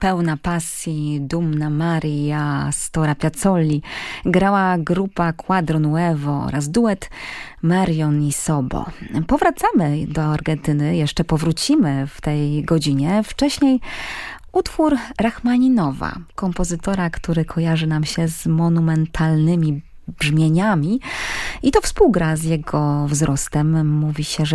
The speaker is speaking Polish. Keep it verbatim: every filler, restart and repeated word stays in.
pełna pasji, dumna Maria Stora Piazzolli, grała grupa Quadro Nuevo oraz duet Marion i Sobo. Powracamy do Argentyny, jeszcze powrócimy w tej godzinie. Wcześniej utwór Rachmaninowa, kompozytora, który kojarzy nam się z monumentalnymi brzmieniami i to współgra z jego wzrostem. Mówi się, że